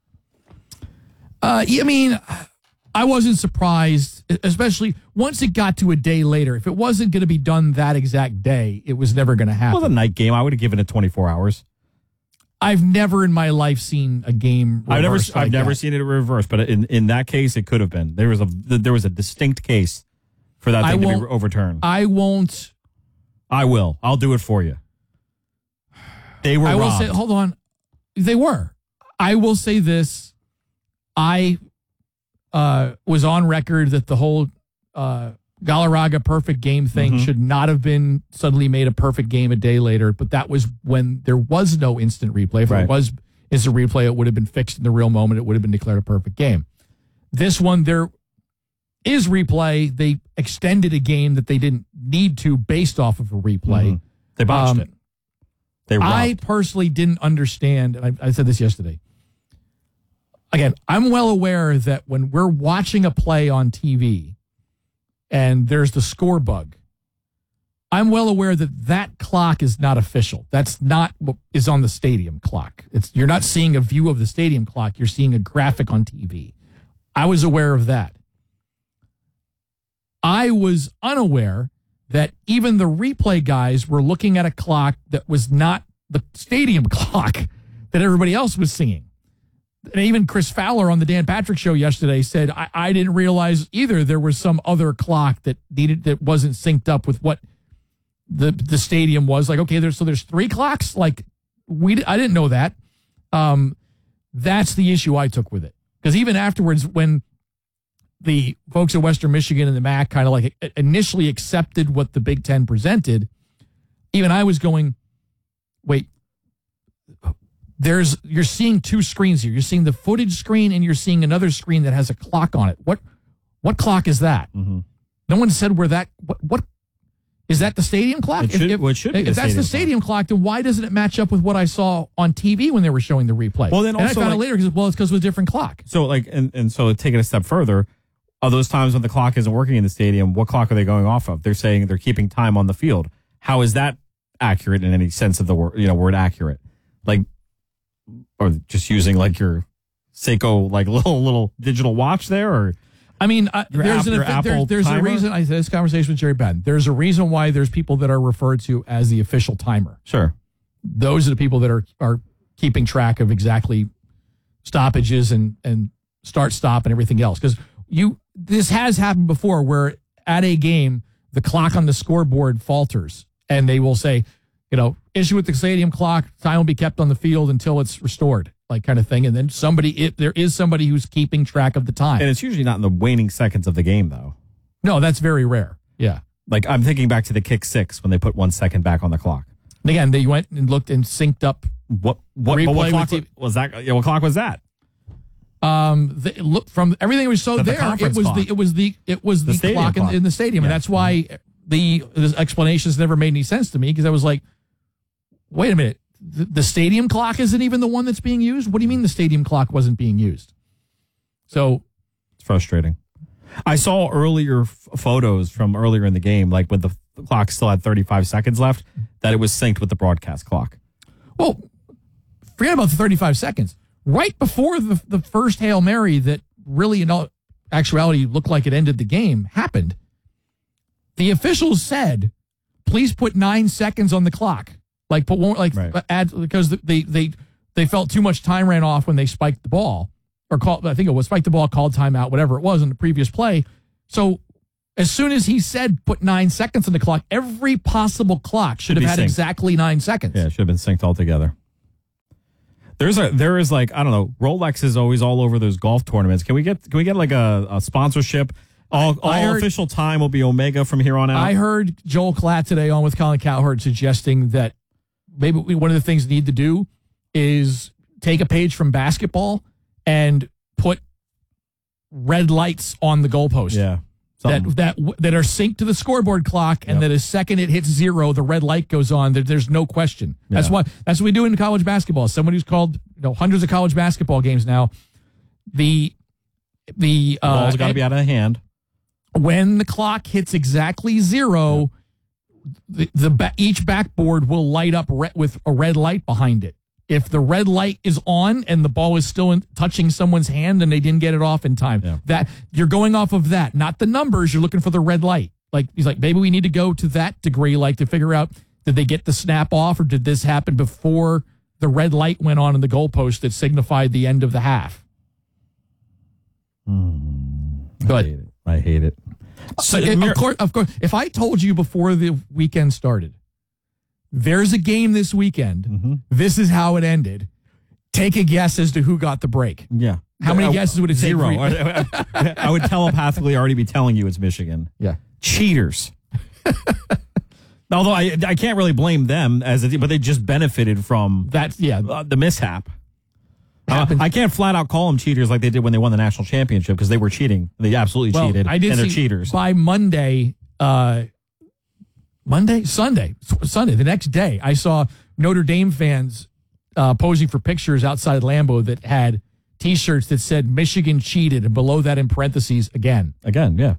I mean, I wasn't surprised, especially once it got to a day later. If it wasn't going to be done that exact day, it was never going to happen. Well, the night game, I would have given it 24 hours. I've never in my life seen a game reversed. I've never seen it reversed, but in that case, it could have been. There was a distinct case for that thing to be overturned. I won't. I will. I'll do it for you. They were robbed. Will say, hold on. They were. I will say this. I was on record that the whole Galarraga perfect game thing should not have been suddenly made a perfect game a day later, but that was when there was no instant replay. If there was instant replay, it would have been fixed in the real moment. It would have been declared a perfect game. This one, there is replay. They extended a game that they didn't need to based off of a replay. They botched it. I personally didn't understand, and I said this yesterday. Again, I'm well aware that when we're watching a play on TV and there's the score bug, I'm well aware that that clock is not official. That's not what is on the stadium clock. You're not seeing a view of the stadium clock. You're seeing a graphic on TV. I was aware of that. I was unaware that even the replay guys were looking at a clock that was not the stadium clock that everybody else was seeing. And even Chris Fowler on the Dan Patrick Show yesterday said, I didn't realize either there was some other clock that wasn't synced up with what the stadium was. Like, okay, there's 3 clocks? Like, I didn't know that. That's the issue I took with it. Because even afterwards, when the folks at Western Michigan and the MAC kind of like initially accepted what the Big Ten presented, even I was going, wait, you're seeing 2 screens here. You're seeing the footage screen and you're seeing another screen that has a clock on it. What clock is that? No one said where that, what is that the stadium clock? It should be if that's the stadium clock, then why doesn't it match up with what I saw on TV when they were showing the replay? Well, then and also I found out later because it's because of a different clock. So so taking a step further, are those times when the clock isn't working in the stadium, what clock are they going off of? They're saying they're keeping time on the field. How is that accurate in any sense of the word, word accurate? Like, or just using like your Seiko like little digital watch there, or I mean, there's a reason. I had this conversation with Jerry Ben. There's a reason why there's people that are referred to as the official timer. Sure, those are the people that are keeping track of exactly stoppages and start stop and everything else. Because this has happened before where at a game the clock on the scoreboard falters and they will say, issue with the stadium clock, time will be kept on the field until it's restored, like kind of thing. And then there is somebody who's keeping track of the time. And it's usually not in the waning seconds of the game, though. No, that's very rare. Yeah. Like, I'm thinking back to the kick 6 when they put 1 second back on the clock. And again, they went and looked and synced up. What clock was that? Yeah, what clock was that? Look, from everything we saw there, it was the clock in the stadium, and that's why the explanations never made any sense to me, because I was like, wait a minute, the stadium clock isn't even the one that's being used? What do you mean the stadium clock wasn't being used? So it's frustrating. I saw earlier photos from earlier in the game, like when the clock still had 35 seconds left, that it was synced with the broadcast clock. Well, forget about the 35 seconds. Right before the first Hail Mary that really, in all actuality, looked like it ended the game, happened, the officials said, please put 9 seconds on the clock. Add, because they felt too much time ran off when they spiked the ball. Or I think it was spiked the ball, called timeout, whatever it was in the previous play. So as soon as he said put 9 seconds on the clock, every possible clock should have had synced. Exactly 9 seconds. Yeah, it should have been synced altogether. There is like, I don't know, Rolex is always all over those golf tournaments. Can we get like a sponsorship? All official time will be Omega from here on out. I heard Joel Klatt today on with Colin Cowherd suggesting that maybe one of the things we need to do is take a page from basketball and put red lights on the goalpost. Yeah. That are synced to the scoreboard clock, and that a second it hits 0, the red light goes on. There's no question. That's what we do in college basketball. Someone who's called hundreds of college basketball games now. The ball's got to be out of hand. When the clock hits exactly 0, each backboard will light up with a red light behind it. If the red light is on and the ball is still touching someone's hand and they didn't get it off in time, that you're going off of that, not the numbers. You're looking for the red light. Like he's like, maybe we need to go to that degree, like to figure out, did they get the snap off, or did this happen before the red light went on in the goalpost that signified the end of the half? I hate it. Of course. If I told you before the weekend started, there's a game this weekend. Mm-hmm. This is how it ended. Take a guess as to who got the break. Yeah. How many guesses would it take? 0. I would telepathically already be telling you it's Michigan. Yeah. Cheaters. Although I can't really blame them but they just benefited from that. Yeah. The mishap. I can't flat out call them cheaters like they did when they won the national championship, because they were cheating. They absolutely cheated. And they're cheaters. By Sunday, the next day, I saw Notre Dame fans posing for pictures outside Lambeau that had T-shirts that said Michigan cheated, and below that in parentheses, again. Yeah.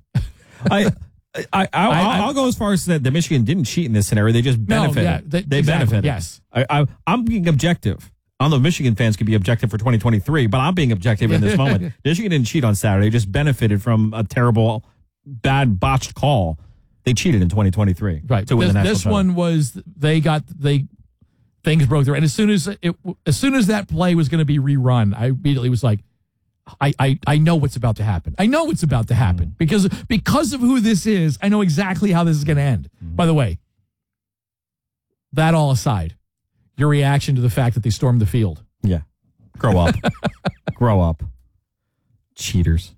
I'll go as far as that Michigan didn't cheat in this scenario. They just benefited. They benefited. Yes. I'm being objective. I don't know if Michigan fans could be objective for 2023, but I'm being objective in this moment. Michigan didn't cheat on Saturday. Just benefited from a terrible, bad, botched call. They cheated in 2023. Right. To win the national this one was things broke through, and as soon as that play was going to be rerun, I immediately was like, I know what's about to happen. I know what's about to happen because of who this is. I know exactly how this is going to end. By the way, that all aside, your reaction to the fact that they stormed the field. Yeah. Grow up. Grow up. Cheaters.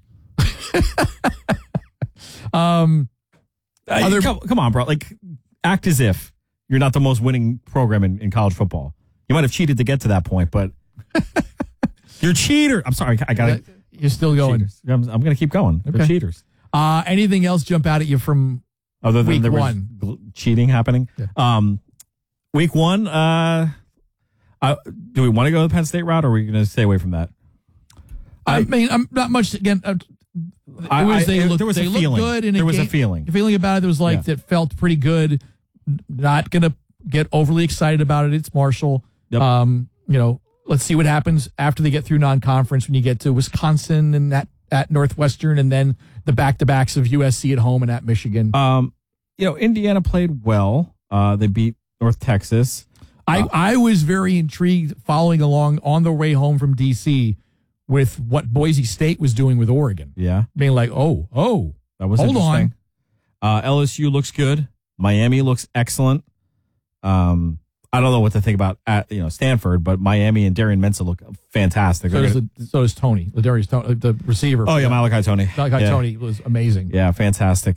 Come on, bro. Like, act as if you're not the most winning program in college football. You might have cheated to get to that point, but you're a cheater. I'm sorry. I got it. You're still going. Cheaters. I'm going to keep going. Okay. They're cheaters. Anything else jump out at you from other than week there one? Was cheating happening. Yeah. Week one, do we want to go the Penn State route, or are we going to stay away from that? I mean, I'm not much again. There was a feeling. Good in there was a feeling. The feeling about it was like that felt pretty good. Not going to get overly excited about it. It's Marshall. Yep. Let's see what happens after they get through non-conference when you get to Wisconsin and at Northwestern, and then the back-to-backs of USC at home and at Michigan. Indiana played well. They beat North Texas. I was very intrigued following along on the way home from D.C. with what Boise State was doing with Oregon. Yeah. Being like, that was hold interesting. On. LSU looks good. Miami looks excellent. I don't know what to think about at Stanford, but Miami and Darian Mensah look fantastic. So does Tony, Ladarius Tony, the receiver. Oh yeah, Malachi Tony. Tony was amazing. Yeah, fantastic.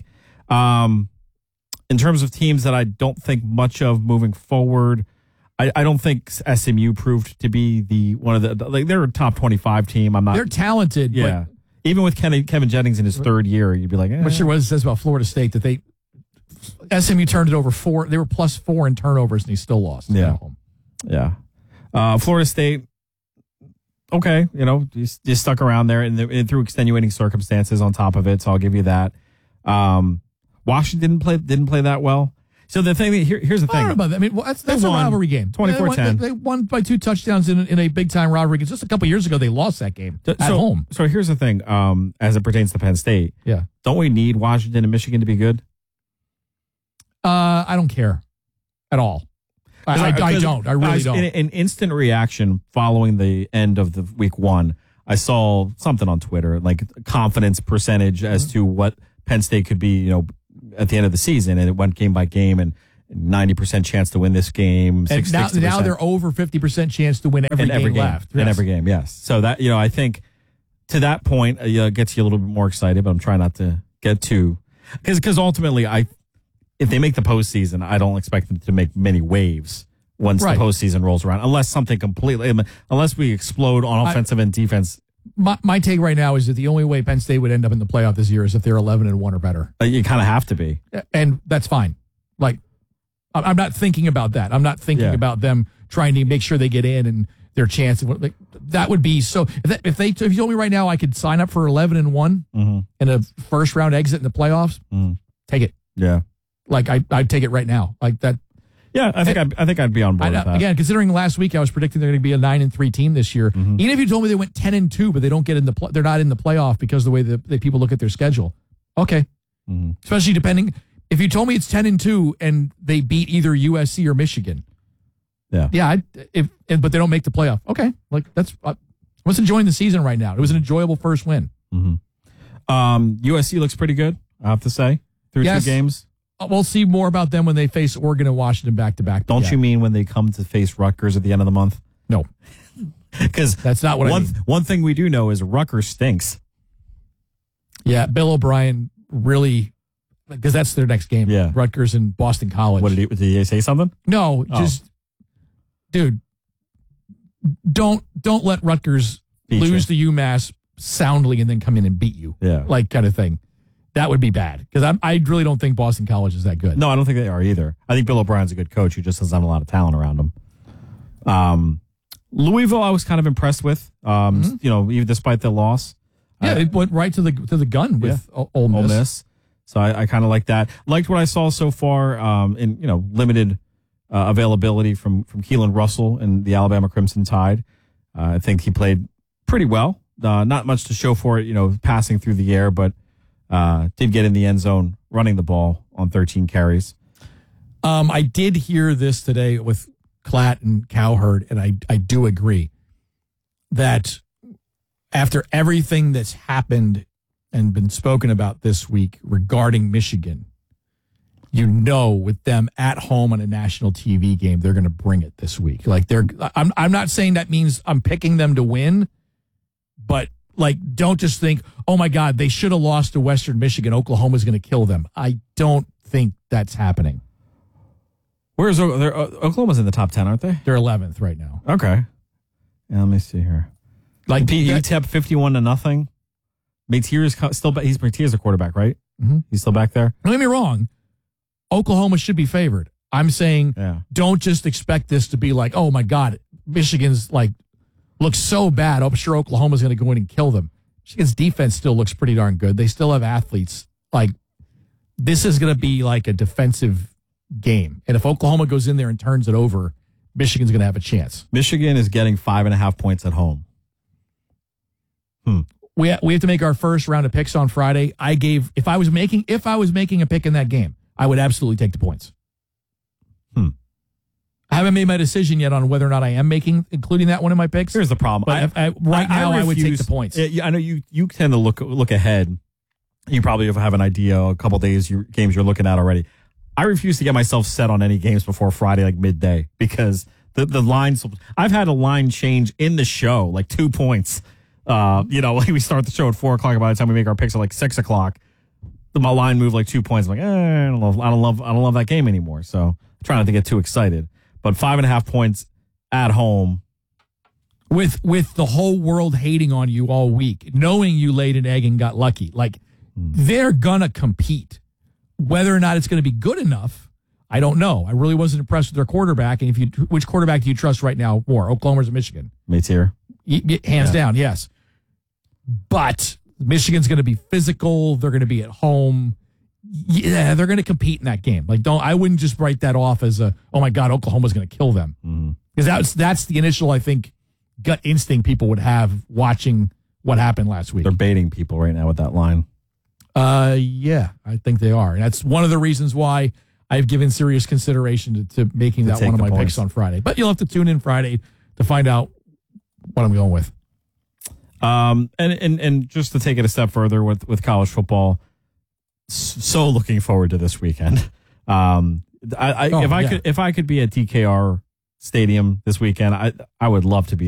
In terms of teams that I don't think much of moving forward, I don't think SMU proved to be they're a top 25 team. They're talented. Yeah. But even with Kevin Jennings in his third year, you'd be like, I'm not sure what it says about Florida State that SMU turned it over 4. They were +4 in turnovers, and he still lost. Yeah. Yeah. Florida State, okay, you stuck around there and through extenuating circumstances on top of it, so I'll give you that. Washington didn't play that well. So the thing, here's the thing. I don't know about that. I mean, that's a rivalry game. 24-10. They won by 2 touchdowns in a big-time rivalry game. Just a couple years ago, they lost that game at home. So here's the thing, as it pertains to Penn State. Yeah. Don't we need Washington and Michigan to be good? I don't care at all. I don't. I really don't. In an instant reaction following the end of the week 1, I saw something on Twitter, like confidence percentage as to what Penn State could be, at the end of the season, and it went game by game, and 90% chance to win this game. And now they're over 50% chance to win every game left. In every game, yes. So that I think to that point gets you a little bit more excited, but I'm trying not to get too because ultimately if they make the postseason, I don't expect them to make many waves once the postseason rolls around, unless we explode on offensive and defense. My take right now is that the only way Penn State would end up in the playoff this year is if they're 11-1 or better. You kind of have to be, and that's fine. Like, I'm not thinking about that. I'm not thinking about them trying to make sure they get in and their chance. That would be so. If you told me right now I could sign up for 11-1 and a first round exit in the playoffs, take it. Yeah. Like I'd take it right now. Like that. Yeah, I think I'd be on board with that. Again, considering last week I was predicting they're going to be a 9-3 team this year. Even if you told me they went 10-2, but they don't get they're not in the playoff because of the way that people look at their schedule. Okay, especially depending. If you told me it's 10-2 and they beat either USC or Michigan, but they don't make the playoff. Okay, like that's. I was enjoying the season right now. It was an enjoyable first win. USC looks pretty good, I have to say, through 2 games. We'll see more about them when they face Oregon and Washington back-to-back. Don't you mean when they come to face Rutgers at the end of the month? No. Because that's not what I mean. One thing we do know is Rutgers stinks. Yeah, Bill O'Brien really, because that's their next game. Yeah. Rutgers and Boston College. What did he say something? No, dude, don't let Rutgers lose to UMass soundly and then come in and beat you. Yeah. Like kind of thing. That would be bad because I really don't think Boston College is that good. No, I don't think they are either. I think Bill O'Brien's a good coach who just doesn't have a lot of talent around him. Louisville, I was kind of impressed with. Even despite the loss. Yeah, they went right to the gun with Ole Miss. So I kind of like that. Liked what I saw so far in limited availability from Keelan Russell and the Alabama Crimson Tide. I think he played pretty well. Not much to show for it, passing through the air, but. Did get in the end zone running the ball on 13 carries. I did hear this today with Klatt and Cowherd, and I do agree that after everything that's happened and been spoken about this week regarding Michigan, with them at home on a national TV game, they're going to bring it this week. Like I'm not saying that means I'm picking them to win, but don't just think, oh my God, they should have lost to Western Michigan. Oklahoma's going to kill them. I don't think that's happening. Where's Oklahoma's in the top 10, aren't they? They're 11th right now. Okay. Yeah, let me see here. UTEP 51-0. Mateer's still back. Mateer's a quarterback, right? Mm-hmm. He's still back there. Don't get me wrong. Oklahoma should be favored. I'm saying don't just expect this to be like, oh my God, Michigan's looks so bad. I'm sure Oklahoma's going to go in and kill them. Michigan's defense still looks pretty darn good. They still have athletes. This is going to be like a defensive game. And if Oklahoma goes in there and turns it over, Michigan's going to have a chance. Michigan is getting 5.5 points at home. We have to make our first round of picks on Friday. If I was making a pick in that game, I would absolutely take the points. I haven't made my decision yet on whether or not I am including that one in my picks. Here's the problem. But I would take the points. I know you tend to look ahead. You probably have an idea, a couple days, games you're looking at already. I refuse to get myself set on any games before Friday, like midday, because the lines. I've had a line change in the show, like 2 points. Like we start the show at 4 o'clock. By the time we make our picks at like 6 o'clock, my line moved like 2 points. I'm like, I don't love that game anymore. So I try not to get too excited. But 5.5 points at home. With the whole world hating on you all week, knowing you laid an egg and got lucky, like they're gonna compete. Whether or not it's going to be good enough, I don't know. I really wasn't impressed with their quarterback. And which quarterback do you trust right now more, Oklahoma or Michigan? Mateer. Hands down, yes. But Michigan's going to be physical. They're going to be at home. Yeah, they're going to compete in that game. I wouldn't just write that off as oh my God, Oklahoma's going to kill them. Because that's the initial, I think, gut instinct people would have watching what happened last week. They're baiting people right now with that line. Yeah, I think they are. And that's one of the reasons why I've given serious consideration to making that one of my picks on Friday. But you'll have to tune in Friday to find out what I'm going with. And just to take it a step further with college football, so looking forward to this weekend. If I could be at DKR Stadium this weekend, I would love to be